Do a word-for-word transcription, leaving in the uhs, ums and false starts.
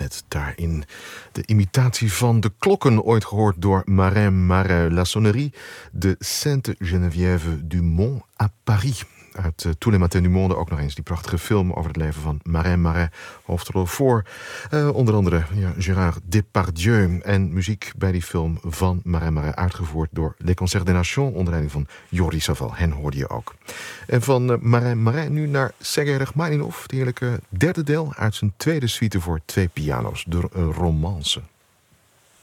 Met daarin de imitatie van de klokken, ooit gehoord door Marin Marais. La Sonnerie de Sainte Geneviève du Mont à Paris. Uit uh, Tous les matins du monde ook nog eens die prachtige film over het leven van Marin Marais. Hoofdrol voor uh, onder andere ja, Gérard Depardieu. En muziek bij die film van Marin Marais uitgevoerd door Les Concerts des Nations onder leiding van Jordi Savall. Hen hoorde je ook. En van uh, Marin Marais nu naar Sergei Rachmaninov. Het heerlijke derde deel uit zijn tweede suite voor twee piano's. De uh, Romance.